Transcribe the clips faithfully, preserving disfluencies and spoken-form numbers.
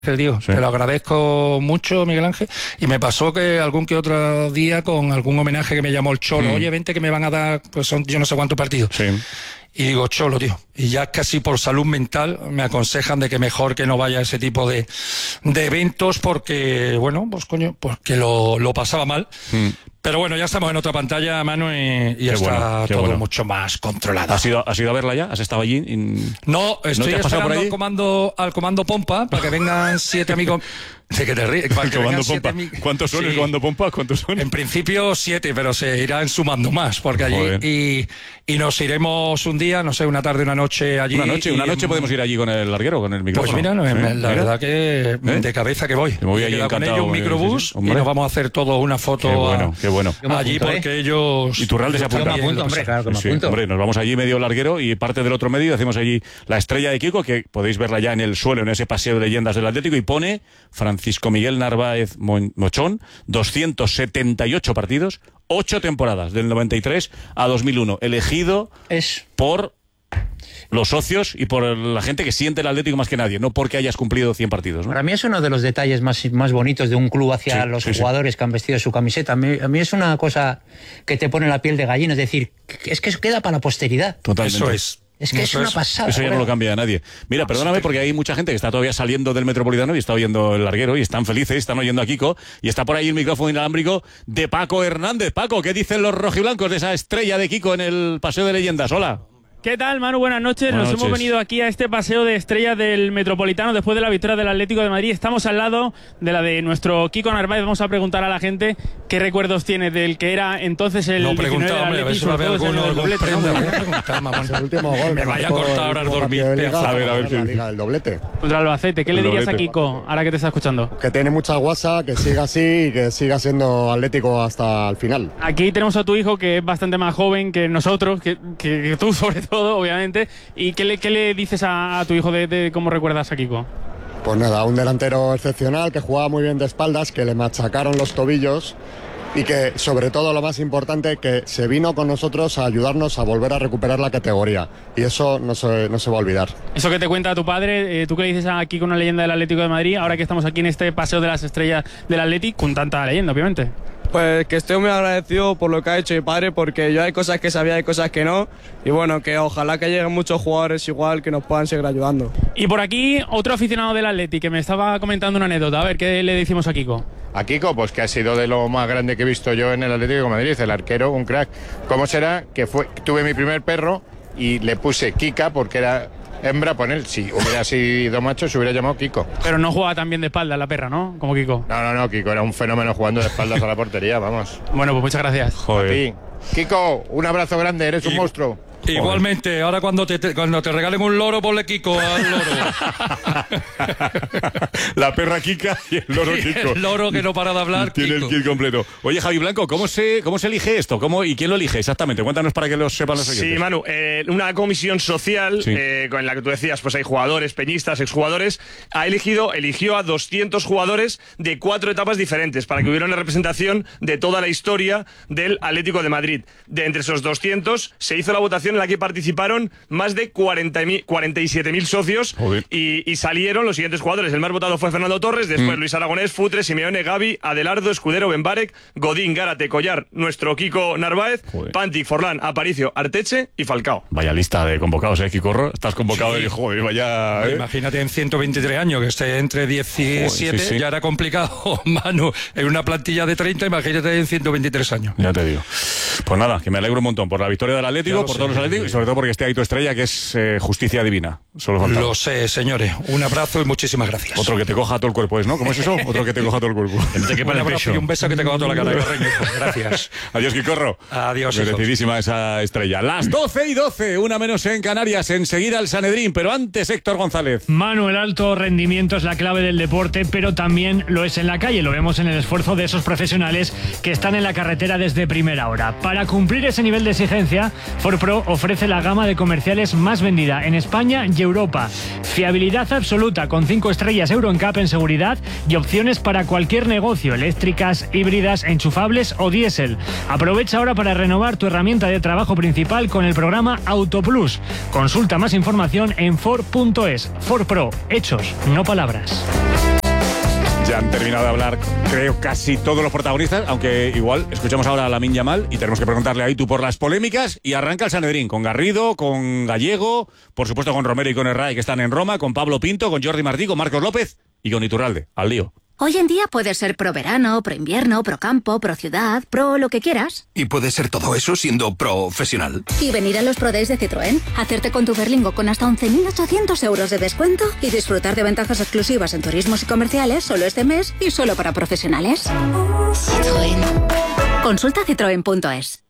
Digo, sí. Te lo agradezco mucho, Miguel Ángel, y me pasó que algún que otro día con algún homenaje que me llamó el Cholo, mm. oye, vente que me van a dar, pues son yo no sé cuántos partidos. Sí. Y digo, Cholo, tío, y ya casi por salud mental me aconsejan de que mejor que no vaya a ese tipo de, de eventos porque, bueno, pues coño, porque lo, lo pasaba mal. Mm. Pero bueno, ya estamos en otra pantalla, Manu, y, y está bueno, todo bueno. mucho más controlado. ¿Has ido, ¿Has ido a verla ya? ¿Has estado allí? In... No, estoy ¿No esperando al comando, al comando Pompa para que vengan siete amigos. Sí, que te ríes. Para que vengan siete amigos. ¿Cuántos son sí. el comando Pompa? ¿Cuántos son? En principio siete, pero se irán sumando más, porque allí y, y nos iremos un día, no sé, una tarde, una noche allí. Una noche, y, una noche podemos ir allí con el larguero, con el micrófono. Pues mira, no, ¿Eh? la mira. verdad que ¿Eh? de cabeza que voy. Me voy allí encantado. Con ellos un microbús sí, sí. y nos vamos a hacer todo una foto. Qué bueno, a, qué bueno. Allí apunto, porque ¿eh? ellos. Y Turralde se apunta. Yo me apunto, hombre, claro que me sí, apunto. Hombre, nos vamos allí medio larguero y parte del otro medio hacemos allí la estrella de Kiko, que podéis verla ya en el suelo, en ese paseo de leyendas del Atlético, y pone Francisco Miguel Narváez Mochón, doscientos setenta y ocho partidos, ocho temporadas, del noventa y tres a dos mil uno, elegido es... por los socios y por la gente que siente el Atlético más que nadie, no porque hayas cumplido cien partidos, ¿no? Para mí es uno de los detalles más, más bonitos de un club hacia sí, los sí, jugadores sí. que han vestido su camiseta. A mí, a mí es una cosa que te pone la piel de gallina, es decir, es que eso queda para la posteridad. Totalmente. Eso es. Es que eso es una pasada. Eso ya bueno. no lo cambia a nadie. Mira, perdóname porque hay mucha gente que está todavía saliendo del Metropolitano y está oyendo el larguero y están felices, están oyendo a Kiko y está por ahí el micrófono inalámbrico de Paco Hernández. Paco, ¿qué dicen los rojiblancos de esa estrella de Kiko en el Paseo de Leyendas? Hola. ¿Qué tal, Manu? Buenas noches. Buenas Nos noches. hemos venido aquí a este paseo de estrellas del Metropolitano después de la victoria del Atlético de Madrid. Estamos al lado de la de nuestro Kiko Narváez. Vamos a preguntar a la gente qué recuerdos tiene del que era entonces el no pregunta, hombre, a ver si va a haber alguno del doblete. No, me voy a preguntar, mamá. El último gol. Me vaya a cortar ahora el dormir. A ver, a ver. La Liga del doblete. Contra el Albacete. ¿Qué El le dirías doblete. a Kiko ahora que te está escuchando? Que tiene mucha guasa, que siga así y que siga siendo Atlético hasta el final. Aquí tenemos a tu hijo que es bastante más joven que nosotros, que, que, que tú sobre todo, obviamente. ¿Y qué le, qué le dices a, a tu hijo de, de cómo recuerdas a Kiko? Pues nada, un delantero excepcional que jugaba muy bien de espaldas, que le machacaron los tobillos y que, sobre todo, lo más importante, que se vino con nosotros a ayudarnos a volver a recuperar la categoría. Y eso no se, no se va a olvidar. Eso que te cuenta tu padre, eh, ¿tú qué le dices a Kiko, una leyenda del Atlético de Madrid, ahora que estamos aquí en este Paseo de las Estrellas del Atlético, con tanta leyenda, obviamente? Pues que estoy muy agradecido por lo que ha hecho mi padre, porque yo hay cosas que sabía, hay cosas que no, y bueno, que ojalá que lleguen muchos jugadores igual que nos puedan seguir ayudando. Y por aquí, otro aficionado del Atleti que me estaba comentando una anécdota. A ver, ¿qué le decimos a Kiko? A Kiko, pues que ha sido de lo más grande que he visto yo en el Atlético de Madrid, el arquero, un crack. ¿Cómo será que fue, tuve mi primer perro y le puse Kika porque era hembra, poner, si hubiera sido macho se hubiera llamado Kiko. Pero no jugaba tan bien de espalda la perra, ¿no? Como Kiko. No, no, no, Kiko era un fenómeno jugando de espaldas a la portería, vamos. Bueno, pues muchas gracias. Joder. Kiko, un abrazo grande, eres un y, monstruo. Igualmente, ahora cuando te, te, cuando te regalen un loro, ponle Kiko al loro. La perra Kika y el loro Kiko. El loro que no para de hablar, Tiene Kiko. el kit completo. Oye, Javi Blanco, ¿cómo se, cómo se elige esto? ¿Cómo, ¿Y quién lo elige exactamente? Cuéntanos para que lo sepan los oyentes. Sí, Manu, eh, una comisión social sí. eh, con la que tú decías, pues hay jugadores, peñistas, exjugadores, ha elegido, eligió a doscientos jugadores de cuatro etapas diferentes para que hubiera una representación de toda la historia del Atlético de Madrid. De entre esos doscientos se hizo la votación en la que participaron más de cuarenta y siete mil socios y, y salieron los siguientes jugadores. El más votado fue Fernando Torres, después mm. Luis Aragonés, Futre, Simeone, Gavi, Adelardo, Escudero, Benbarek, Godín, Gárate, Collar, nuestro Kiko Narváez, Joder. Pantic, Forlán, Aparicio, Arteche y Falcao. Vaya lista de convocados, ¿eh, Kikorro? Estás convocado sí. y joder, vaya... ¿eh? Imagínate en ciento veintitrés años, que esté entre diecisiete, joder, sí, sí. ya era complicado, Manu, en una plantilla de treinta, imagínate en ciento veintitrés años. Ya te digo. Pues nada, que me alegro un montón por la victoria del Atlético, por sé, todos los Atléticos y sobre todo porque esté ahí tu estrella, que es eh, justicia divina. Solo faltaba. Lo sé, señores. Un abrazo y muchísimas gracias. Otro que te coja todo el cuerpo, ¿es, no? ¿Cómo es eso? Otro que te coja todo el cuerpo. Un abrazo y un beso que te coja toda la cara. Gracias. Adiós, Kikorro. Adiós, merecidísima esa estrella. Las doce y doce, una menos en Canarias. Enseguida el Sanedrín, pero antes Héctor González. Manu, el alto rendimiento es la clave del deporte, pero también lo es en la calle. Lo vemos en el esfuerzo de esos profesionales que están en la carretera desde primera hora. Para cumplir ese nivel de exigencia, Ford Pro ofrece la gama de comerciales más vendida en España y Europa. Fiabilidad absoluta con cinco estrellas Euro N C A P en seguridad y opciones para cualquier negocio, eléctricas, híbridas, enchufables o diésel. Aprovecha ahora para renovar tu herramienta de trabajo principal con el programa AutoPlus. Consulta más información en Ford punto es. Ford Pro, hechos, no palabras. Ya han terminado de hablar, creo, casi todos los protagonistas, aunque igual escuchamos ahora a Lamine Yamal y tenemos que preguntarle a Itu por las polémicas. Y arranca el Sanedrín con Garrido, con Gallego, por supuesto con Romero y con Herray, que están en Roma, con Pablo Pinto, con Jordi Martí, con Marcos López y con Iturralde. Al lío. Hoy en día puedes ser pro verano, pro invierno, pro campo, pro ciudad, pro lo que quieras. Y puedes ser todo eso siendo profesional. Y venir a los Pro Days de Citroën, hacerte con tu Berlingo con hasta once mil ochocientos euros de descuento y disfrutar de ventajas exclusivas en turismos y comerciales solo este mes y solo para profesionales. Citroën. Consulta citroen punto es.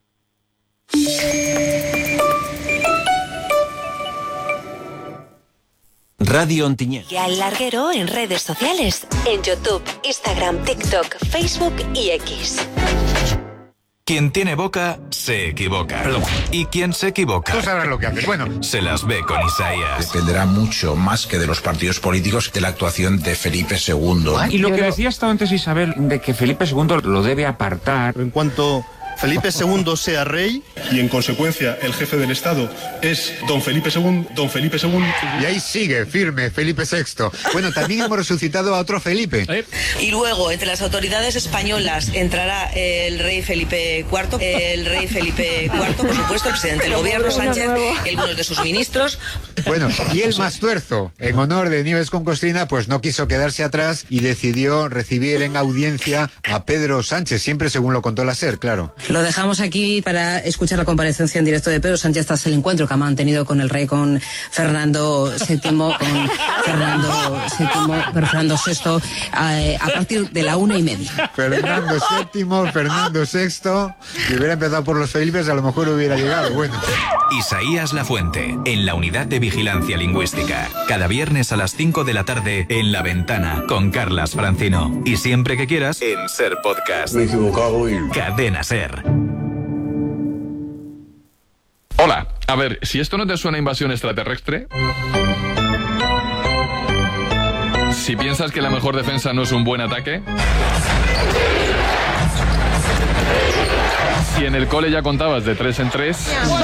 Radio Ontinyent. Y al larguero en redes sociales, en YouTube, Instagram, TikTok, Facebook y X. Quien tiene boca, se equivoca. Perdón. Y quien se equivoca... Tú sabes lo que haces. Bueno, se las ve con Isaías. Dependerá mucho, más que de los partidos políticos, de la actuación de Felipe segundo. Y lo que decía hasta antes Isabel, de que Felipe segundo lo debe apartar. En cuanto Felipe segundo sea rey, y en consecuencia el jefe del Estado es don Felipe segundo, don Felipe segundo. Y ahí sigue, firme, Felipe sexto. Bueno, también hemos resucitado a otro Felipe. Y luego, entre las autoridades españolas, entrará el rey Felipe cuarto, el rey Felipe cuarto, por supuesto, el presidente del gobierno, Sánchez, y algunos de sus ministros. Bueno, y el más tuerzo, en honor de Nieves con Costrina, pues no quiso quedarse atrás y decidió recibir en audiencia a Pedro Sánchez, siempre según lo contó la SER, claro. Lo dejamos aquí para escuchar la comparecencia en directo de Pedro Sánchez tras el encuentro que ha mantenido con el rey, con Fernando séptimo, con Fernando séptimo, con Fernando sexto, a, a partir de la una y media. Fernando séptimo, Fernando sexto, si hubiera empezado por los Felipes a lo mejor hubiera llegado, bueno. Isaías Lafuente, en la Unidad de Vigilancia Lingüística. Cada viernes a las cinco de la tarde en La Ventana, con Carlas Francino. Y siempre que quieras, en Ser Podcast. Me he equivocado y... Cadena Ser. Hola, a ver, si esto no te suena a invasión extraterrestre... Si piensas que la mejor defensa no es un buen ataque... Si en el cole ya contabas de tres en tres...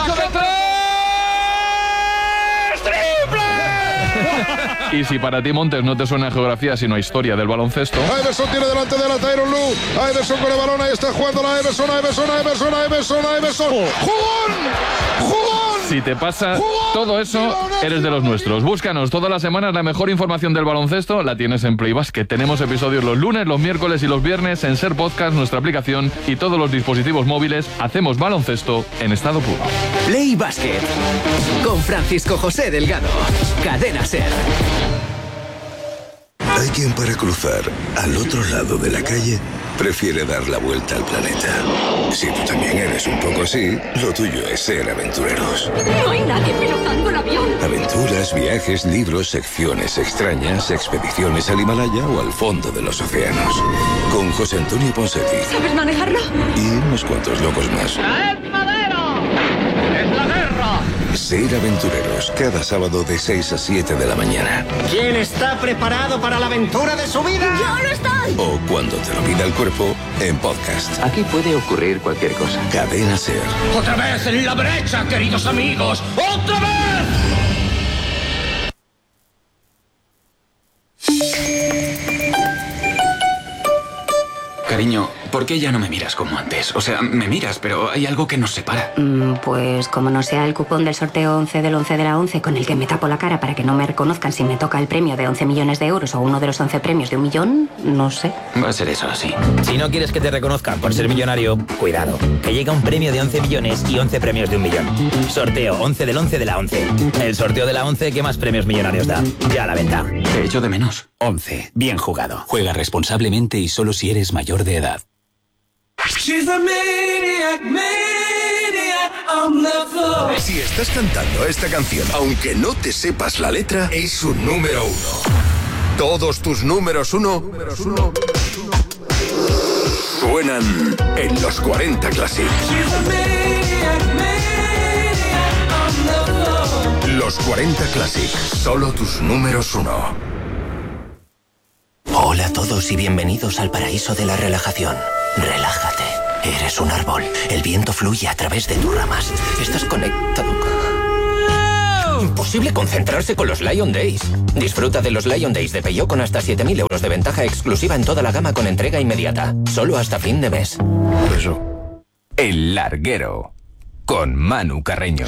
Y si para ti, Montes, no te suena a geografía sino a historia del baloncesto... Iverson tiene delante de la Tyronn Lue. Iverson con el balón, ahí está jugando la Iverson, Iverson, Iverson, Iverson, Iverson. ¡Jugón! ¡Jugón! Si te pasa todo eso, eres de los nuestros. Búscanos todas las semanas la mejor información del baloncesto. La tienes en Play Basket. Tenemos episodios los lunes, los miércoles y los viernes en Ser Podcast, nuestra aplicación y todos los dispositivos móviles. Hacemos baloncesto en estado puro. Play Basket con Francisco José Delgado. Cadena Ser. Hay quien para cruzar al otro lado de la calle prefiere dar la vuelta al planeta. Si tú también eres un poco así, lo tuyo es ser aventureros. No hay nadie pilotando el avión. Aventuras, viajes, libros, secciones extrañas, expediciones al Himalaya o al fondo de los océanos. Con José Antonio Ponseti. ¿Sabes manejarlo? Y unos cuantos locos más. ¡Traed madera! ¡Es la guerra! Ser aventureros, cada sábado de seis a siete de la mañana. ¿Quién está preparado para la aventura de su vida? ¡Yo lo estoy! O cuando te lo pida el cuerpo, en podcast. Aquí puede ocurrir cualquier cosa. Cadena Ser. ¡Otra vez en la brecha, queridos amigos! ¡Otra vez! Cariño, ¿por qué ya no me miras como antes? O sea, me miras, pero hay algo que nos separa. Mm, pues como no sea el cupón del sorteo once del once de la once con el que me tapo la cara para que no me reconozcan si me toca el premio de once millones de euros o uno de los once premios de un millón, no sé. Va a ser eso así. Si no quieres que te reconozcan por ser millonario, cuidado, que llega un premio de once millones y once premios de un millón. Sorteo once del once de la once. El sorteo de la once que más premios millonarios da. Ya a la venta. Te echo de menos. once. Bien jugado. Juega responsablemente y solo si eres mayor de edad. Si estás cantando esta canción, aunque no te sepas la letra, es un número uno. Todos tus números uno, números uno suenan en los cuarenta Classic. Los cuarenta Classic, solo tus números uno. Hola a todos y bienvenidos al paraíso de la relajación. Relájate. Eres un árbol. El viento fluye a través de tus ramas. Estás conectado. Imposible concentrarse con los Lion Days. Disfruta de los Lion Days de Peugeot con hasta siete mil euros de ventaja exclusiva en toda la gama con entrega inmediata. Solo hasta fin de mes. Eso. El Larguero. Con Manu Carreño.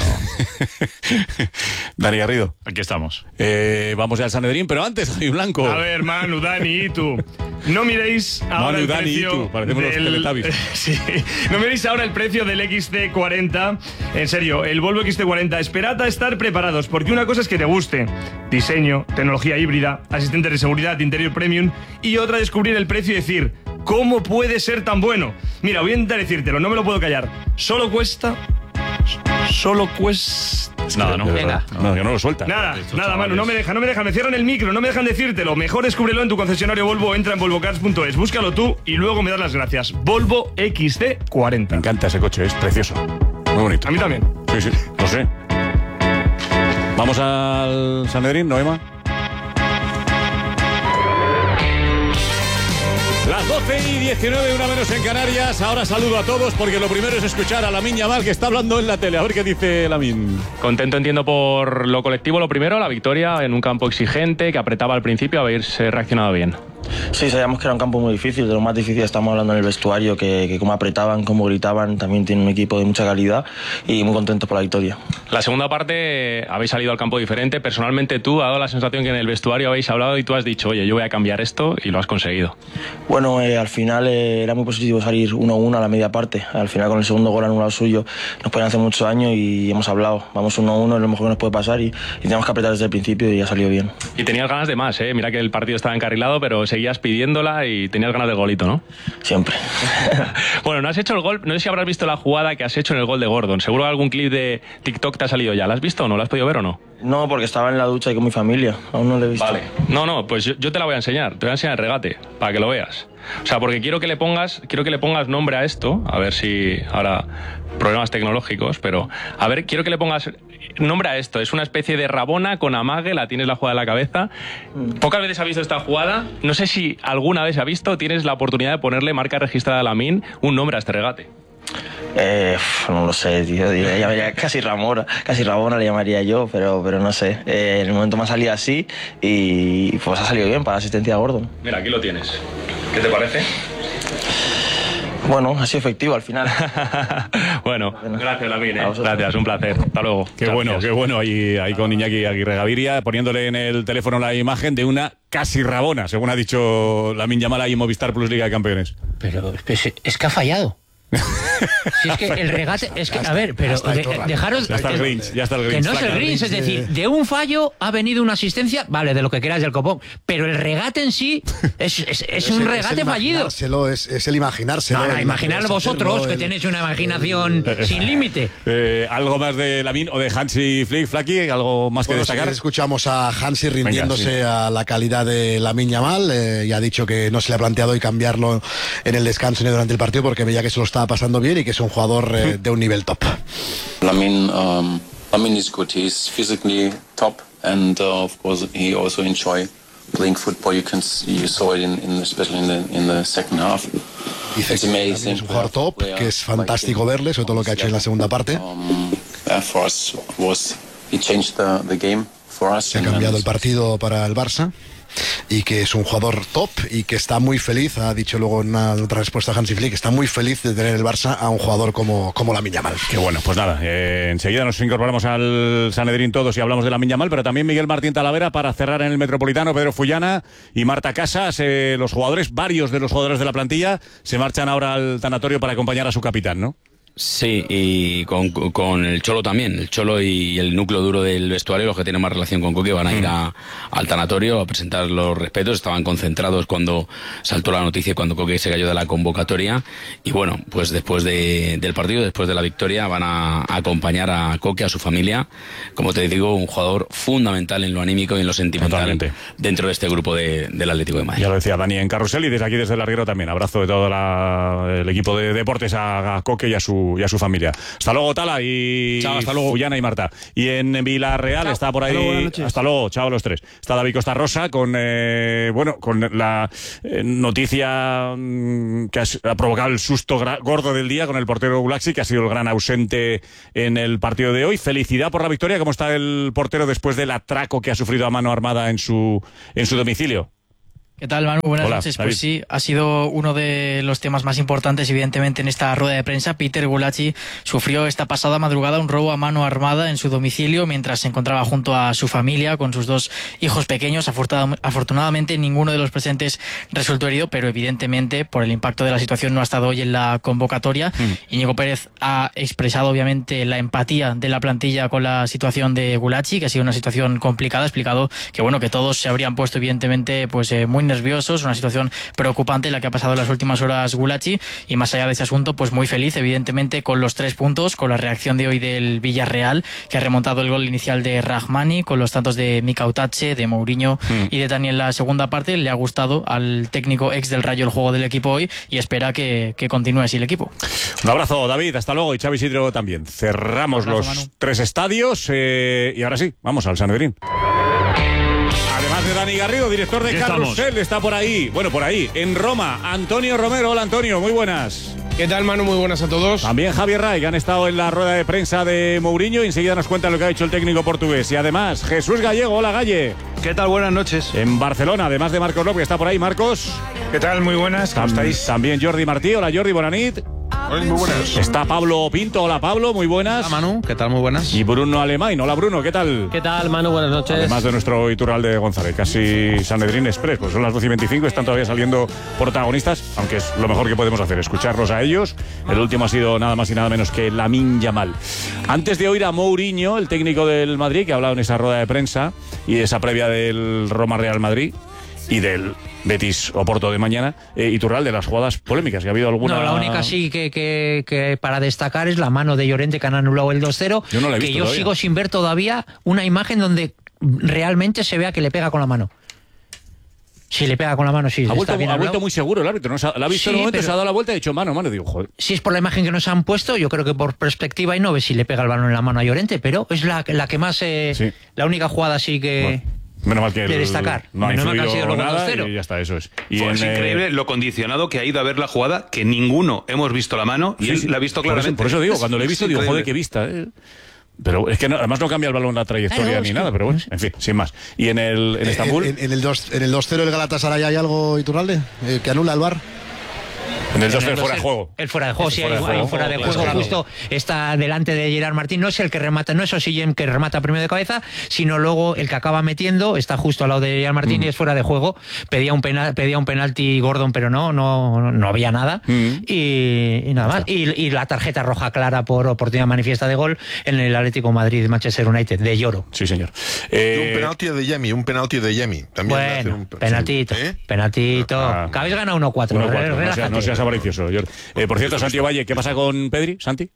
Dani Garrido. Aquí estamos. Eh, vamos ya al Sanedrín, pero antes, Javi Blanco. A ver, Manu, Dani y tú. No miréis ahora Manu, el Dani precio y tú. Parecemos del... los Teletubbies. Sí. No miréis ahora el precio del X C cuarenta. En serio, el Volvo X C cuarenta. Esperad a estar preparados, porque una cosa es que te guste. Diseño, tecnología híbrida, asistentes de seguridad, interior premium. Y otra, descubrir el precio y decir, ¿cómo puede ser tan bueno? Mira, voy a intentar decírtelo, no me lo puedo callar. Solo cuesta... Solo cuesta... Nada, no. Venga. No, que no lo suelta. Nada, nada, Manu, no me dejan, no me dejan, me cierran el micro, no me dejan decírtelo. Mejor descúbrelo en tu concesionario Volvo, entra en volvo cars punto es, búscalo tú y luego me das las gracias. Volvo X C cuarenta. Me encanta ese coche, es precioso. Muy bonito. A mí también. Sí, sí, lo sé. Vamos al Sanedrín, Noema. Las doce y diecinueve, una menos en Canarias. Ahora saludo a todos porque lo primero es escuchar a Lamine Yamal, que está hablando en la tele. A ver qué dice Lamine. Contento, entiendo, por lo colectivo. Lo primero, la victoria en un campo exigente que apretaba al principio. Habéis reaccionado bien. Sí, sabíamos que era un campo muy difícil. De lo más difícil estamos hablando en el vestuario, que, que cómo apretaban, cómo gritaban. También tiene un equipo de mucha calidad y muy contentos por la victoria. La segunda parte, habéis salido al campo diferente. Personalmente tú, ha dado la sensación que en el vestuario habéis hablado y tú has dicho, oye, yo voy a cambiar esto, y lo has conseguido. Bueno, eh, al final eh, era muy positivo salir uno uno a la media parte. Al final, con el segundo gol anulado suyo, nos pueden hacer muchos años y hemos hablado. Vamos uno uno, es lo mejor que nos puede pasar y, y tenemos que apretar desde el principio y ha salido bien. Y tenías ganas de más, ¿eh? Mira que el partido estaba encarrilado, pero seguías pidiéndola y tenías ganas de golito, ¿no? Siempre. Bueno, no has hecho el gol, no sé si habrás visto la jugada que has hecho en el gol de Gordon. Seguro algún clip de TikTok te ha salido ya. ¿La has visto o no? ¿La has podido ver o no? No, porque estaba en la ducha y con mi familia. Aún no lo he visto. Vale. No, no, pues yo, yo te la voy a enseñar. Te voy a enseñar el regate, para que lo veas. O sea, porque quiero que le pongas, quiero que le pongas nombre a esto. A ver si ahora problemas tecnológicos, pero a ver, quiero que le pongas nombre a esto. Es una especie de Rabona con amague, la tienes la jugada en la cabeza. Pocas veces ha visto esta jugada. No sé si alguna vez ha visto. Tienes la oportunidad de ponerle marca registrada a Lamine un nombre a este regate. Eh, no lo sé, tío. Le llamaría casi Ramona, casi Rabona le llamaría yo, pero, pero no sé. Eh, en el momento me ha salido así y pues ha salido bien para la asistencia a Gordon. Mira, aquí lo tienes. ¿Qué te parece? Bueno, ha sido efectivo al final. bueno, bueno, gracias, Lamine. ¿eh? Gracias, un placer. Hasta luego. Qué Gracias. bueno, qué bueno. Ahí, ahí con Iñaki Aguirre Gaviria, poniéndole en el teléfono la imagen de una casi Rabona, según ha dicho Lamine Yamal ahí en Movistar Plus Liga de Campeones. Pero es, es que ha fallado. Si es que el regate, es que, a ver, pero de, dejaros. Ya está el Grinch, ya está el Grinch. Que no es el Grinch, es decir, de un fallo ha venido una asistencia, vale, de lo que quieras del copón, pero el regate en sí es, es, es, es un regate el fallido. Es, es el imaginárselo. No, no, imaginar vosotros, que el... tenéis una imaginación el... sin límite. Eh, ¿Algo más de Lamine o de Hansi Flick, Flaky? ¿Algo más bueno, que destacar? Si escuchamos a Hansi rindiéndose Venga, sí. a la calidad de Lamine Yamal, eh, y ha dicho que no se le ha planteado hoy cambiarlo en el descanso ni durante el partido porque veía que se lo estaba pasando bien y que es un jugador eh, de un nivel top. Lamine, um, Lamine is good. He's physically top, and uh, of course he also enjoy playing football. You can you saw it in, in especially in the in the second half. Dice que es un jugador top, que es fantástico verle, sobre todo lo que ha hecho en la segunda parte. Um, for us was he changed the the game for us. Se ha cambiado el partido para el Barça. Y que es un jugador top y que está muy feliz, ha dicho luego en una otra respuesta a Hansi Flick, está muy feliz de tener el Barça a un jugador como, como Lamine Yamal. Qué bueno, pues nada, eh, enseguida nos incorporamos al Sanedrín todos y hablamos de Lamine Yamal, pero también Miguel Martín Talavera para cerrar en el Metropolitano, Pedro Fullana y Marta Casas, eh, los jugadores, varios de los jugadores de la plantilla se marchan ahora al tanatorio para acompañar a su capitán, ¿no? Sí, y con, con el Cholo también. El Cholo y el núcleo duro del vestuario, los que tienen más relación con Coque, van a ir a, al tanatorio a presentar los respetos. Estaban concentrados cuando saltó la noticia, cuando Coque se cayó de la convocatoria. Y bueno, pues después de, del partido, después de la victoria, van a, a acompañar a Coque, a su familia. Como te digo, un jugador fundamental en lo anímico y en lo sentimental. Totalmente. Dentro de este grupo de, del Atlético de Madrid. Ya lo decía Dani en Carrusel y desde aquí, desde el Larguero también. Abrazo de todo la, el equipo de deportes a, a Coque y a su su, y a su familia. Hasta luego, Tala y Chao, hasta luego. Fullana y Marta. Y en Villarreal Chao. está por ahí. Hasta luego, buenas noches. Hasta luego, chao a los tres. Está David Costa Rosa con eh, bueno, con la eh, noticia mm, que ha, ha provocado el susto gra- gordo del día con el portero Gulaxi, que ha sido el gran ausente en el partido de hoy. Felicidad por la victoria. ¿Cómo está el portero después del atraco que ha sufrido a mano armada en su en su domicilio? ¿Qué tal, Manu? Buenas Hola, noches. David. Pues sí, ha sido uno de los temas más importantes, evidentemente, en esta rueda de prensa. Peter Gulacsi sufrió esta pasada madrugada un robo a mano armada en su domicilio mientras se encontraba junto a su familia con sus dos hijos pequeños. Afortuna- Afortunadamente, ninguno de los presentes resultó herido, pero evidentemente, por el impacto de la situación, no ha estado hoy en la convocatoria. Mm. Íñigo Pérez ha expresado, obviamente, la empatía de la plantilla con la situación de Gulacsi, que ha sido una situación complicada. Ha explicado que, bueno, que todos se habrían puesto, evidentemente, pues eh, muy nerviosos, una situación preocupante la que ha pasado en las últimas horas Gulacsi, y más allá de ese asunto, pues muy feliz, evidentemente, con los tres puntos, con la reacción de hoy del Villarreal, que ha remontado el gol inicial de Rahmani, con los tantos de Mika Utache, de Mourinho mm. y de Dani en la segunda parte. Le ha gustado al técnico ex del Rayo el juego del equipo hoy y espera que, que continúe así el equipo. Un abrazo, David, hasta luego, y Xavi Isidro también. Cerramos abrazo, los Manu. tres estadios eh, y ahora sí, vamos al Sanedrín. Además de Dani Garrido, director de Carrusel, está por ahí, bueno, por ahí, en Roma, Antonio Romero. Hola, Antonio, muy buenas. ¿Qué tal, Manu? Muy buenas a todos. También Javier Ray, que han estado en la rueda de prensa de Mourinho, y enseguida nos cuentan lo que ha hecho el técnico portugués. Y además, Jesús Gallego. Hola, Galle. ¿Qué tal? Buenas noches. En Barcelona, además de Marcos López, que está por ahí. Marcos. ¿Qué tal? Muy buenas. ¿Cómo Tam- estáis? También Jordi Martí. Hola, Jordi, bonanit. Muy buenas. Está Pablo Pinto. Hola, Pablo, muy buenas. Hola, Manu. ¿Qué tal? Muy buenas. Y Bruno Alemán. Hola, Bruno, ¿qué tal? ¿Qué tal, Manu? Buenas noches. Además de nuestro Iturralde González, casi Sanedrín Express, pues son las doce y veinticinco, están todavía saliendo protagonistas, aunque es lo mejor que podemos hacer, escucharlos a ellos. El último ha sido nada más y nada menos que Lamine Yamal. Antes de oír a Mourinho, el técnico del Madrid, que ha hablado en esa rueda de prensa y esa previa del Roma-Real Madrid y del Betis Oporto de mañana, eh, Iturralde, de las jugadas polémicas, que ha habido alguna... No, la única sí que, que, que para destacar es la mano de Llorente, que han anulado el dos cero, yo no la he que visto yo todavía. sigo sin ver todavía una imagen donde realmente se vea que le pega con la mano. Si le pega con la mano, sí. Ha está vuelto, bien ha anulado. vuelto muy seguro el árbitro, ¿no? Se ha- la ha visto Sí, en un momento, pero- se ha dado la vuelta y ha dicho mano, mano, digo, joder. Si es por la imagen que nos han puesto, yo creo que por perspectiva y no ve si le pega el balón en la mano a Llorente, pero es la, la que más... Eh, Sí. La única jugada sí que... Bueno. Menos mal que de el- destacar. no ha Menos mal que ha influido sido luego nada dos cero. y ya está, eso es. Y Fue en, es eh, increíble lo condicionado que ha ido a ver la jugada, que ninguno hemos visto la mano y Sí, él sí. la ha visto Por eso- claramente. Por eso, digo, Es- cuando lo he visto, es digo, joder, increíble. qué vista. eh. Pero es que no- además no cambia el balón la trayectoria Claro, ni es nada, que- pero bueno, en fin, sin más. Y en el en Estambul, En, en el dos en el dos cero del Galatasaray hay algo, Iturralde, eh, que anula el V A R. en el dos En el fuera de dos- juego. El fuera de juego, El sí, fuera hay, de juego, hay fuera de claro, juego. claro. Justo está delante de Gerard Martín. No es el que remata, no es Osillem que remata primero de cabeza, sino luego el que acaba metiendo, está justo al lado de Gerard Martín Mm. y es fuera de juego. Pedía un penal, pedía un penalti Gordon, pero no, no, no había nada. Mm. Y, y nada más. Y, y la tarjeta roja clara por oportunidad manifiesta de gol en el Atlético Madrid Manchester United, de lloro. Sí, señor. Y un penalti de Yemi, un penalti de Yemi. También le hacen Bueno, un- penaltito, ¿Eh? penaltito. Ah. Que habéis ganado uno cuatro. uno cuatro, no, relájate. seas, no seas avaricioso, Jordi. Eh, por cierto, Santi Valle, ¿qué pasa con Pedri, Santi?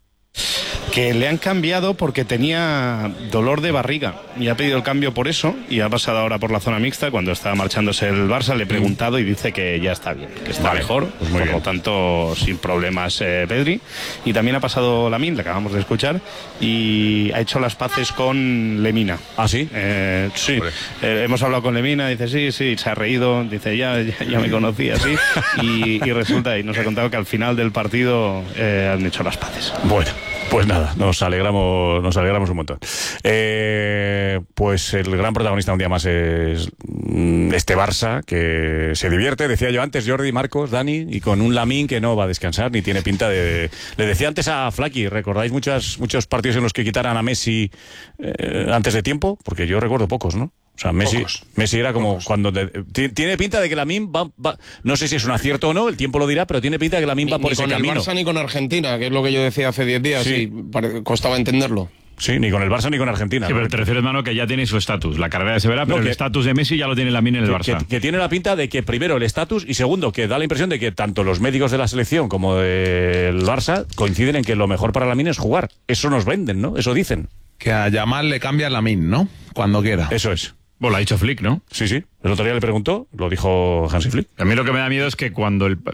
Que le han cambiado porque tenía dolor de barriga y ha pedido el cambio por eso y ha pasado ahora por la zona mixta. Cuando estaba marchándose el Barça le he preguntado y dice que ya está bien, que está Vale, mejor, pues muy por bien. lo tanto sin problemas eh, Pedri. Y también ha pasado Lamine, le acabamos de escuchar, y ha hecho las paces con Lemina. ¿Ah, sí? Eh, sí, Eh, hemos hablado con Lemina, dice sí, sí, se ha reído, dice ya, ya, ya me conocía, sí, y, y resulta, y nos ha contado que al final del partido eh, han hecho las paces. Bueno, pues nada, nos alegramos, nos alegramos un montón. Eh, pues el gran protagonista un día más es mm, este Barça, que se divierte, decía yo antes, Jordi, Marcos, Dani, y con un Lamine que no va a descansar, ni tiene pinta de... Le decía antes a Flaky, ¿recordáis muchas, muchos partidos en los que quitaran a Messi eh, antes de tiempo? Porque yo recuerdo pocos, ¿no? O sea, Messi, Messi era como cuando... de- ti- tiene pinta de que Lamine va, va... No sé si es un acierto o no, el tiempo lo dirá, pero tiene pinta de que Lamine va Ni por ese con el camino. Barça ni con Argentina, que es lo que yo decía hace diez días, Sí. y pare- costaba entenderlo. Sí, ni con el Barça ni con Argentina. Sí, ¿no? pero te refieres, mano, que ya tiene su estatus. La carrera se verá, pero No, que- el estatus de Messi ya lo tiene Lamine en el que, Barça. que- que tiene la pinta de que primero el estatus y segundo que da la impresión de que tanto los médicos de la selección como del Barça coinciden en que lo mejor para Lamine es jugar. Eso nos venden, ¿no? Eso dicen. Que a Yamal le cambia Lamine, ¿no? Cuando quiera. Eso es. Bueno, lo ha dicho Flick, ¿no? Sí, sí. El otro día le preguntó, lo dijo Hansi Flick. A mí lo que me da miedo es que cuando el...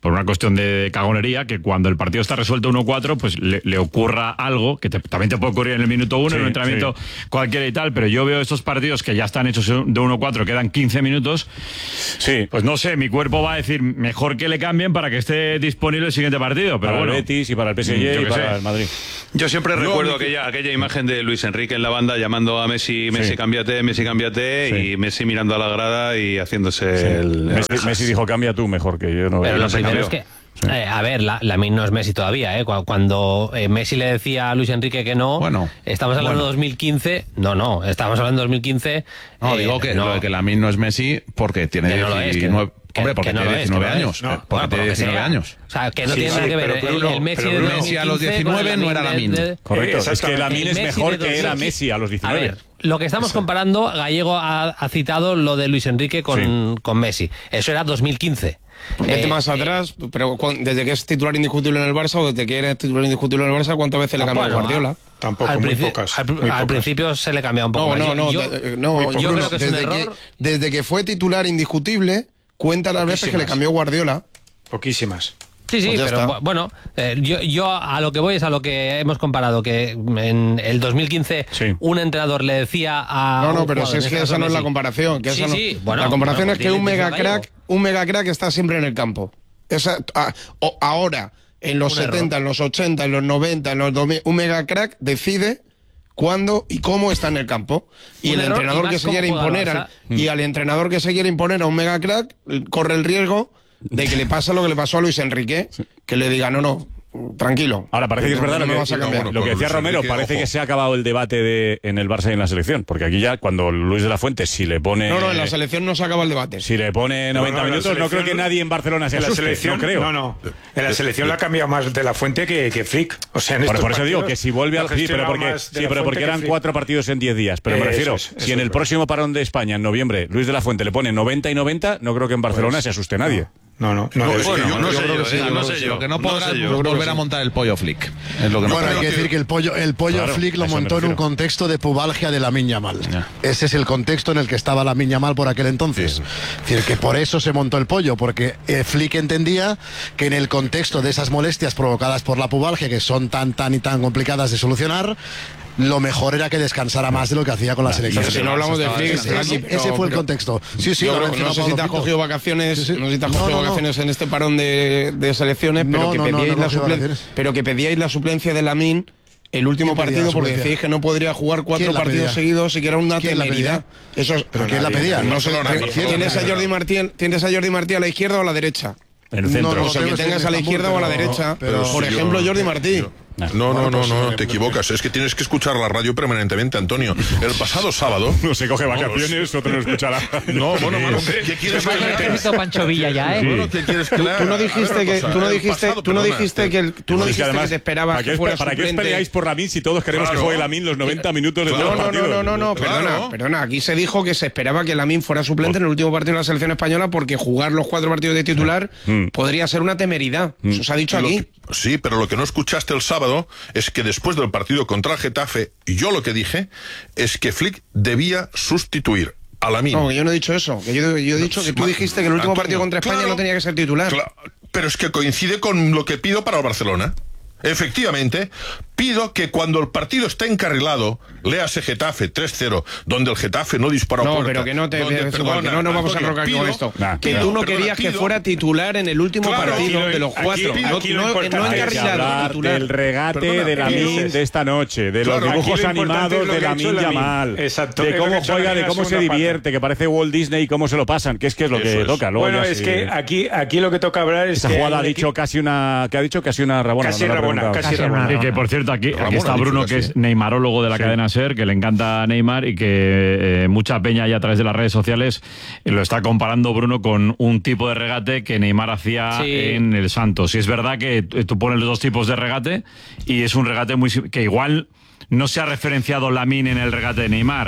por una cuestión de cagonería, que cuando el partido está resuelto uno cuatro, pues le, le ocurra algo, que te, también te puede ocurrir en el minuto uno, sí, en un entrenamiento sí. cualquiera y tal, pero yo veo estos partidos que ya están hechos de uno cuatro, quedan quince minutos, sí. pues no sé, mi cuerpo va a decir mejor que le cambien para que esté disponible el siguiente partido, pero para bueno. el Betis y para el P S G y para sé. el Madrid. Yo siempre Yo, recuerdo mi... aquella, aquella imagen de Luis Enrique en la banda llamando a Messi, Messi, sí. cámbiate, Messi, cámbiate, sí. y Messi mirando a la grada y haciéndose sí. el... Messi, Messi dijo, cambia tú mejor, que yo no... Pero yo lo no sé primero es que... Eh, a ver, la, Lamine no es Messi todavía, ¿eh? Cuando eh, Messi le decía a Luis Enrique que no, bueno, estamos hablando bueno. de dos mil quince, no, no, estamos hablando de dos mil quince. No, eh, digo que no. lo de que Lamine no es Messi porque tiene que no diecinueve, es, que, hombre, porque que no tiene diecinueve es, años, no, porque bueno, tiene diecinueve años. O sea, que no sí, tiene sí, nada que ver pero Bruno, el, el Messi pero de Bruno, Messi a los diecinueve no era Lamine. De, de, Correcto, eh, es que Lamine es mejor que era Messi a los diecinueve. A ver, lo que estamos Eso. comparando, Gallego ha, ha citado lo de Luis Enrique con, sí. con Messi. Eso era dos mil quince. Vete eh, más atrás, eh, pero desde que es titular indiscutible en el Barça o desde que eres titular indiscutible en el Barça, ¿cuántas veces le cambió a Guardiola? Tampoco, al muy principio, pocas. Al, muy al pocas. principio se le cambiaba un poco. No, más. no, yo, no, yo, no, yo Bruno, creo que es desde, un que, error. desde que fue titular indiscutible, cuenta las veces que le cambió Guardiola. Poquísimas. Sí, sí, pues pero está. bueno, eh, yo, yo a lo que voy es a lo que hemos comparado, que en el dos mil quince sí. un entrenador le decía a... No, no, pero si es que esa no es la comparación. Que sí, esa no, sí, bueno, la comparación bueno, es que un mega crack, un mega crack está siempre en el campo. Esa, a, o, ahora, en los un setenta, error. en los ochenta, en los noventa, en los dos mil, un mega crack decide cuándo y cómo está en el campo. Y un el entrenador y que se quiere imponer al, y al entrenador que se quiere imponer a un mega crack corre el riesgo de que le pasa lo que le pasó a Luis Enrique, que le diga, no, no, tranquilo. Ahora parece que es verdad no lo, que, vas a cambiar. lo, lo que decía Romero, parece ojo. que se ha acabado el debate de, en el Barça y en la selección, porque aquí ya cuando Luis de la Fuente si le pone... No, no, en la selección no se acaba el debate. Si le pone noventa no, no, minutos, no creo que nadie en Barcelona se asuste, la selección, no creo. No, no, en la selección la ha cambiado más de la Fuente que, que Flick. O sea, en por, estos por eso digo que si vuelve al... Sí, pero porque, sí, pero porque eran cuatro partidos en diez días, pero eh, me refiero, es, si en el próximo parón de España, en noviembre, Luis de la Fuente le pone noventa y noventa, no creo que en Barcelona pues, se asuste nadie. No, no, no. no, no, bueno, yo, no, yo sé creo yo, que sí, eh, yo no creo sé que yo. sí. Lo que no podrá no es volver sí. a montar el pollo Flick. Es lo que bueno, no hay que decir que el pollo, el pollo claro, Flick lo montó en un contexto de pubalgia de Lamine Yamal. Yeah. Ese es el contexto en el que estaba Lamine Yamal por aquel entonces. Sí. Es decir, que por eso se montó el pollo, porque eh, Flick entendía que en el contexto de esas molestias provocadas por la pubalgia, que son tan, tan y tan complicadas de solucionar, lo mejor era que descansara más de lo que hacía con la selección. Pero si no hablamos de Flick, ese, ese, ese fue el contexto. Sí, sí, yo, no sé si te has cogido vacaciones, sí, sí. no sé si te has cogido no, no, vacaciones no. en este parón de, de selecciones, pero no, que no, pedíais no, no, la suplen pero que pedíais la suplencia de Lamine el último partido porque decíais que no podría jugar cuatro partidos seguidos y que era una temeridad. Eso es, ¿pero quién la pedía? No sé, ¿tienes a Jordi Martí, tienes a Jordi Martí a la izquierda o a la derecha? En el centro. No, no, o sea, que tengas a la izquierda o a la derecha. Por ejemplo, Jordi Martí. No, no, no, no, te equivocas. Es que tienes que escuchar la radio permanentemente, Antonio. El pasado sábado... No se coge vacaciones, otro no escucha la radio. No, bueno, bueno, ¿qué quieres que necesito Pancho Villa ya, ¿eh? Bueno, ¿qué quieres que Tú no dijiste que tú no dijiste tú no dijiste que tú no dijiste que te esperabas que fuera ¿para qué peleáis por Lamine si todos queremos que juegue Lamine los noventa minutos de todo el partido? No, no, no, no, perdona, perdona. Aquí se dijo que se esperaba que Lamine fuera suplente en el último partido de la selección española porque jugar los cuatro partidos de titular podría ser una temeridad. Eso se ha dicho aquí. Sí, pero lo que no escuchaste el sábado es que después del partido contra el Getafe, yo lo que dije es que Flick debía sustituir a Lamine. No, yo no he dicho eso. Que yo, yo he dicho que tú dijiste que el último Antonio, partido contra España claro, no tenía que ser titular. Claro, pero es que coincide con lo que pido para el Barcelona. Efectivamente, pido que cuando el partido está encarrilado, léase Getafe tres cero, donde el Getafe no dispara no, puerta. pero que no te donde, ves igual, que no nos vamos Antonio, a enrocar con esto. Nah, que tú no perdona, querías pido, que fuera titular en el último claro, partido de los cuatro. Aquí, no, aquí no, no encarrilado, titular. Del regate perdona, de Lamine de esta noche, de claro, los dibujos animados de Lamine Yamal, Exacto, de cómo juega, de cómo se divierte, que parece Walt Disney y cómo se lo pasan, que es que es lo que toca. Bueno, es que aquí aquí lo que toca hablar es esa jugada ha dicho casi una, que ha dicho casi una rabona. Casi rabona, casi rabona. Y que por cierto aquí, aquí está Bruno, que es neymarólogo de la sí. cadena SER, que le encanta Neymar y que eh, mucha peña ya a través de las redes sociales eh, lo está comparando Bruno con un tipo de regate que Neymar hacía sí. en el Santos. Y es verdad que tú pones los dos tipos de regate y es un regate muy que igual no se ha referenciado Lamine en el regate de Neymar.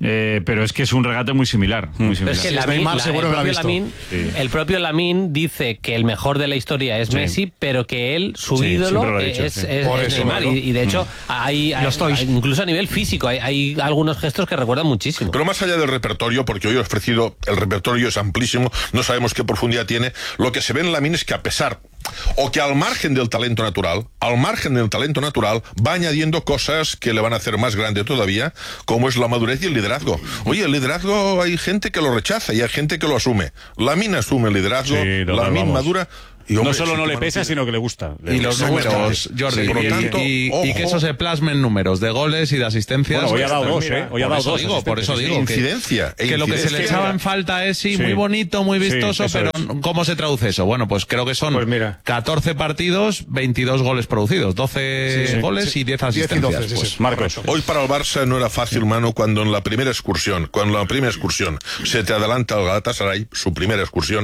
Eh, pero es que es un regate muy similar. Muy similar. Es que Lamine, la, el, propio Lamine, sí. el propio Lamine dice que el mejor de la historia es sí. Messi, pero que él, su sí, ídolo, dicho, es, sí. es, es Neymar. Y, y de hecho, mm. hay, hay, hay, incluso a nivel físico, hay, hay algunos gestos que recuerdan muchísimo. Pero más allá del repertorio, porque hoy he ofrecido, el repertorio es amplísimo, no sabemos qué profundidad tiene, lo que se ve en Lamine es que a pesar, o que al margen del talento natural, al margen del talento natural, va añadiendo cosas que le van a hacer más grande todavía, como es la madurez y el liderazgo. Oye, el liderazgo hay gente que lo rechaza y hay gente que lo asume. Lamine asume el liderazgo, sí, Lamine madura. Y hombre, no solo no le pesa, sino que le gusta. Le y los números, Jordi, sí, y, tanto, y, y, y que eso se plasme en números de goles y de asistencias. Bueno, hoy ha dado dos, ¿eh? Hoy ha dado dos. Digo, por eso digo. Incidencia. Que, que lo que se le echaba en falta es, sí, sí. muy bonito, muy vistoso, sí, pero es. ¿Cómo se traduce eso? Bueno, pues creo que son pues mira. catorce partidos, veintidós goles producidos, doce sí, sí. goles sí. y diez asistencias. diez y doce, pues, sí, sí. Marcos. Hoy para el Barça no era fácil, mano, cuando en la primera excursión, cuando en la primera excursión se te adelanta el Galatasaray, su primera excursión,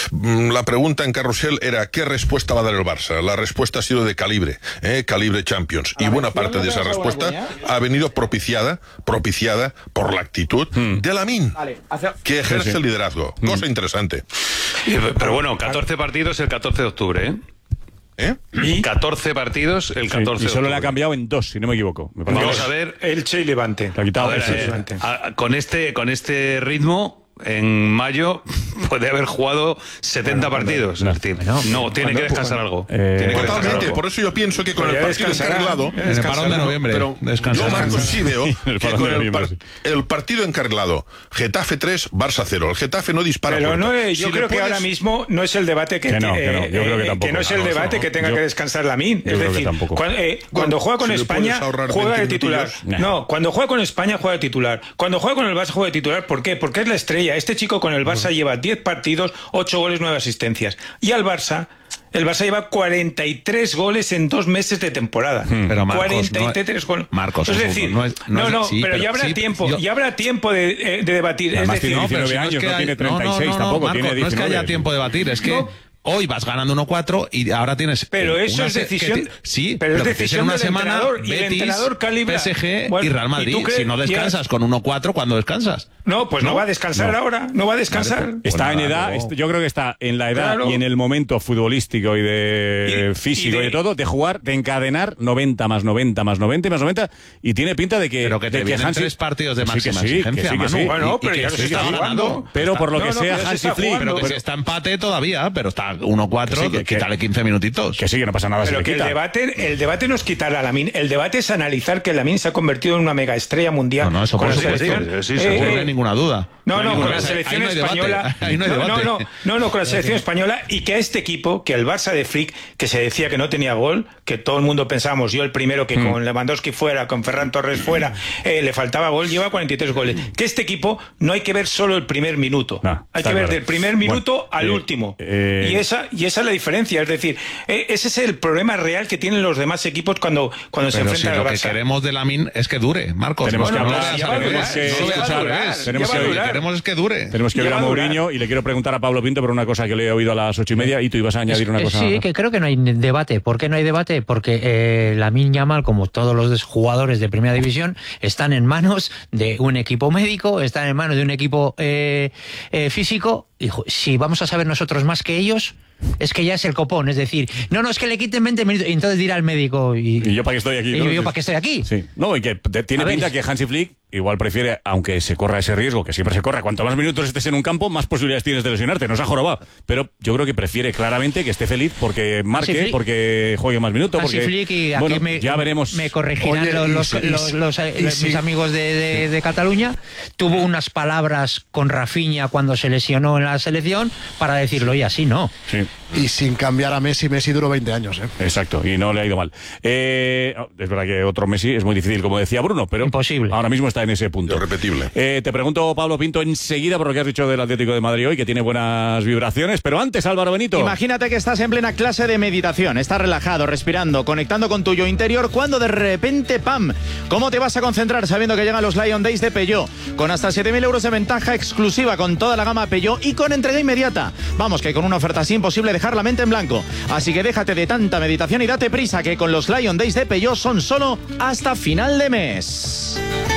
la pregunta en carrusel era ¿qué respuesta va a dar el Barça? La respuesta ha sido de calibre, ¿eh? Calibre Champions. Y buena parte de esa respuesta ha venido propiciada, propiciada por la actitud mm. de Lamine, que ejerce sí, sí. el liderazgo. Mm. Cosa interesante. Pero bueno, catorce partidos el catorce de octubre, ¿eh? ¿Eh? ¿Y? catorce partidos el catorce sí, y solo de le ha cambiado en dos, si no me equivoco. Me Vamos a ver. Elche y Levante. Le ha quitado a ver, eh, Levante. A, con, este, con este ritmo, en mayo puede haber jugado setenta bueno, partidos. No, es decir, bueno, no tiene que descansar algo. Eh, tiene que totalmente, algo. Por eso yo pienso que con el partido encarrilado. En el parón de noviembre. Pero yo, Marcos, sí veo que con el, par, el partido encarrilado, Getafe tres, Barça cero. El Getafe no dispara. Pero no, yo si creo que ahora mismo no es el debate que, que, no, que, no, yo creo que, tampoco. que no es el debate que tenga que descansar Lamine. Es decir, cuando, eh, cuando juega con España, juega de titular. No, cuando juega con España, juega de titular. Cuando juega con el Barça, juega de titular. ¿Por qué? Porque es la estrella. Este chico con el Barça lleva diez partidos, ocho goles, nueve asistencias. Y al Barça, el Barça lleva cuarenta y tres goles en dos meses de temporada. Pero Marcos, cuarenta y tres no, goles. Marcos, es decir, no, es, no, no, no sí, pero, pero ya habrá sí, tiempo, yo, ya habrá tiempo de, eh, de debatir. Además, es decir, tiene diecinueve años, no, no tiene treinta y seis no, no, tampoco, Marcos, tiene diecinueve. No es que haya tiempo de debatir, es que no. Hoy vas ganando uno cuatro y ahora tienes. Pero eso es decisión. Te, sí, pero es decisión una del semana, entrenador. Betis, y el entrenador calibra. P S G bueno, y Real Madrid. ¿y crees, si no descansas ya? Con uno cuatro, ¿cuándo descansas? No, pues no, no va a descansar no. ahora. No va a descansar. Vale, pues está en edad. No. Yo creo que está en la edad claro. y en el momento futbolístico y de y, físico y de, y de todo de jugar, de encadenar noventa más noventa más noventa y más noventa. Y tiene pinta de que. Pero que te vienen Hansi, tres partidos de máxima sí, exigencia. Que sí, que sí. Bueno, pero ya se está jugando. Pero por lo que sea, Hansi Flick. Pero que está empate todavía, pero está uno cuatro. Quítale quince minutos. Que sí, que no pasa nada. Pero se que le quita. el debate, el debate no es quitar a Lamine, el debate es analizar que Lamine se ha convertido en una mega estrella mundial. No, no, eso con por la selección. Sí, sí, eh, no hay ninguna duda. No, no, no con la selección no española. Ahí no hay debate. No, no, no, no, con la selección española y que a este equipo, que el Barça de Flick, que se decía que no tenía gol, que todo el mundo pensábamos, yo el primero que mm. con Lewandowski fuera, con Ferran Torres fuera, eh, le faltaba gol, lleva cuarenta y tres goles. Que este equipo no hay que ver solo el primer minuto, no, hay que ver claro. del primer minuto bueno, al eh, último. Eh, y esa y esa es la diferencia, es decir, eh, ese es el problema real que tienen los demás equipos cuando, cuando se enfrentan si al Barça. Lo que queremos de Lamine es que dure, Marcos. Tenemos bueno, que hablar, no tenemos que, tenemos que queremos es que dure. Tenemos que oír a Mourinho y le quiero preguntar a Pablo Pinto por una cosa que le he oído a las ocho y media y tú ibas a añadir una cosa. Sí, que creo que no hay debate. ¿Por qué no hay debate? Porque eh, Lamine Yamal, como todos los jugadores de Primera División, están en manos de un equipo médico, están en manos de un equipo eh, eh, físico. Y si vamos a saber nosotros más que ellos, es que ya es el copón, es decir, no, no, es que le quiten veinte minutos y entonces dirá al médico y, y yo para qué estoy aquí, y ¿no? yo para qué estoy aquí. Sí. No, y que tiene a pinta ver. que Hansi Flick igual prefiere, aunque se corra ese riesgo, que siempre se corre, cuanto más minutos estés en un campo, más posibilidades tienes de lesionarte, nos ha jorobado, pero yo creo que prefiere claramente que esté feliz porque marque, porque juegue más minutos, Hansi porque Flick y aquí bueno, me, ya veremos. Me corregirán Oye, los, los, y, los, los, y, los y, mis amigos de, de, de Cataluña, tuvo unas palabras con Rafinha cuando se lesionó en la selección para decirlo y así no. Sí. Y sin cambiar a Messi, Messi duró veinte años, ¿eh? Exacto, y no le ha ido mal. Eh, es verdad que otro Messi es muy difícil, como decía Bruno, pero imposible. Ahora mismo está en ese punto. Irrepetible. Eh, te pregunto, Pablo Pinto, enseguida por lo que has dicho del Atlético de Madrid hoy, que tiene buenas vibraciones, pero antes, Álvaro Benito. Imagínate que estás en plena clase de meditación, estás relajado, respirando, conectando con tu yo interior, cuando de repente, ¡pam! ¿Cómo te vas a concentrar sabiendo que llegan los Lion Days de Peugeot? Con hasta siete mil euros de ventaja exclusiva con toda la gama Peugeot y con entrega inmediata. Vamos, que con una oferta así imposible dejar la mente en blanco. Así que déjate de tanta meditación y date prisa, que con los Lion Days de Peugeot son solo hasta final de mes.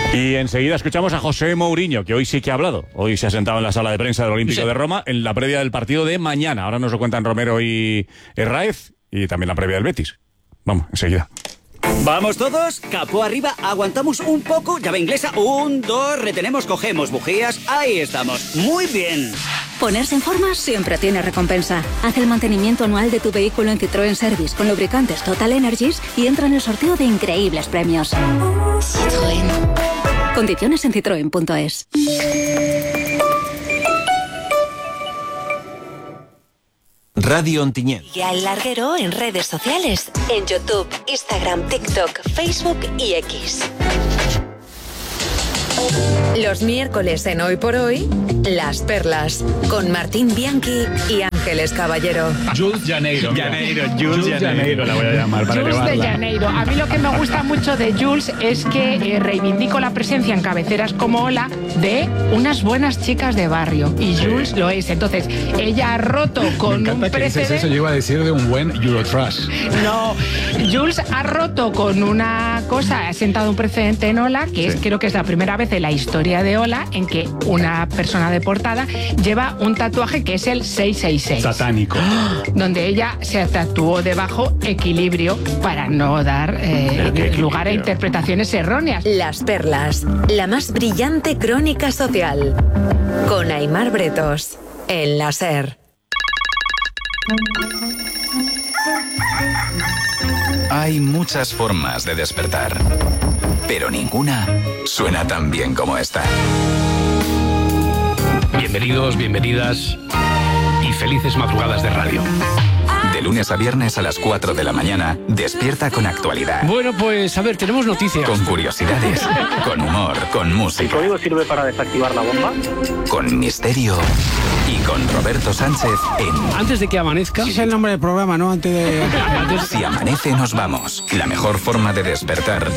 Y enseguida escuchamos a José Mourinho, que hoy sí que ha hablado. Hoy se ha sentado en la sala de prensa del Olímpico sí. de Roma en la previa del partido de mañana. Ahora nos lo cuentan Romero y Herráez y también la previa del Betis. Vamos, enseguida. ¿Vamos todos? Capó arriba, aguantamos un poco, llave inglesa, un, dos, retenemos, cogemos bujías, ahí estamos, muy bien. Ponerse en forma siempre tiene recompensa. Haz el mantenimiento anual de tu vehículo en Citroën Service con lubricantes Total Energies y entra en el sorteo de increíbles premios. Citroën. Condiciones en citroen punto es. Radio Ontinyent. Y El Larguero en redes sociales, en YouTube, Instagram, TikTok, Facebook y X. Los miércoles en Hoy por Hoy, Las Perlas, con Martín Bianchi y Ángeles Caballero. Jules Janeiro. Janeiro, Jules, Jules Janeiro la voy a llamar para Jules elevarla. de Janeiro. A mí lo que me gusta mucho de Jules es que eh, reivindico la presencia en cabeceras como Hola de unas buenas chicas de barrio. Y sí. Jules lo es. Entonces, ella ha roto con me un que precedente. Eso yo iba a decir de un buen Eurotrash. No, Jules ha roto con una cosa, ha sentado un precedente en Hola, que es, sí. creo que es la primera vez en la historia de Hola en que una persona de portada lleva un tatuaje que es el seiscientos sesenta y seis. Satánico. Donde ella se tatuó debajo equilibrio para no dar eh, lugar a interpretaciones erróneas. Las Perlas, la más brillante crónica social. Con Aimar Bretos, en la SER. Hay muchas formas de despertar, pero ninguna suena tan bien como esta. Bienvenidos, bienvenidas y felices madrugadas de radio. De lunes a viernes a las cuatro de la mañana, despierta con actualidad. Bueno, pues a ver, tenemos noticias. Con curiosidades, con humor, con música. ¿El código sirve para desactivar la bomba? Con misterio y con Roberto Sánchez en... Antes de que amanezca... Ese es el nombre del programa, ¿no? Antes de... Si amanece nos vamos. La mejor forma de despertar